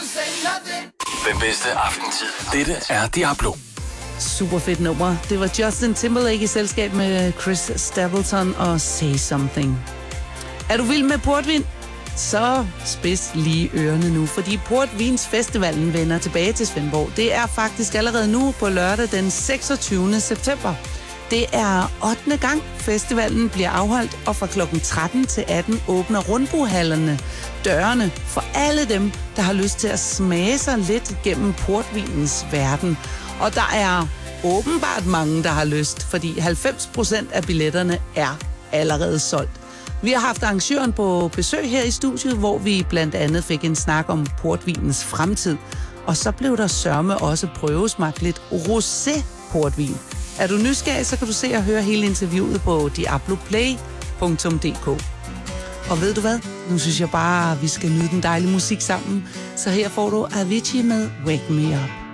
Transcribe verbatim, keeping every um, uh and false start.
Den bedste aftentid. Dette er Diablo. Super fedt nummer. Det var Justin Timberlake i selskab med Chris Stapleton og Say Something. Er du vild med portvin? Så spids lige ørerne nu, fordi Portvinsfestivalen vender tilbage til Svendborg. Det er faktisk allerede nu på lørdag den seksogtyvende september. Det er ottende gang festivalen bliver afholdt, og fra klokken tretten til atten åbner rundbohallerne dørene for alle dem, der har lyst til at smage sig lidt gennem portvinens verden. Og der er åbenbart mange, der har lyst, fordi halvfems procent af billetterne er allerede solgt. Vi har haft arrangøren på besøg her i studiet, hvor vi blandt andet fik en snak om portvinens fremtid. Og så blev der sørme også prøvesmagt lidt rosé-portvin. Er du nysgerrig, så kan du se og høre hele interviewet på diabloplay punktum d k. Og ved du hvad? Nu synes jeg bare, at vi skal nyde den dejlige musik sammen. Så her får du Avicii med Wake Me Up.